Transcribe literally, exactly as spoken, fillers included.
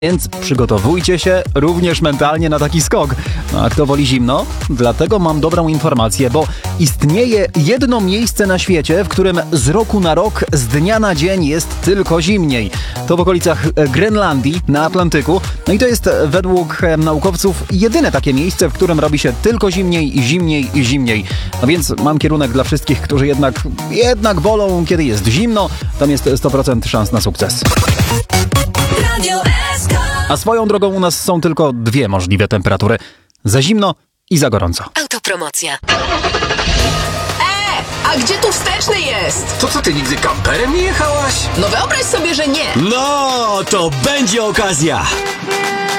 Więc przygotowujcie się również mentalnie na taki skok. No a kto woli zimno? Dlatego mam dobrą informację, bo istnieje jedno miejsce na świecie, w którym z roku na rok, z dnia na dzień jest tylko zimniej. To w okolicach Grenlandii, na Atlantyku. No i to jest według naukowców jedyne takie miejsce, w którym robi się tylko zimniej, zimniej i zimniej. No więc mam kierunek dla wszystkich, którzy jednak, jednak wolą, kiedy jest zimno. Tam jest sto procent szans na sukces. A swoją drogą u nas są tylko dwie możliwe temperatury. Za zimno i za gorąco. Autopromocja. E, a gdzie tu wsteczny jest? To co, ty nigdy kamperem nie jechałaś? No wyobraź sobie, że nie. No, to będzie okazja.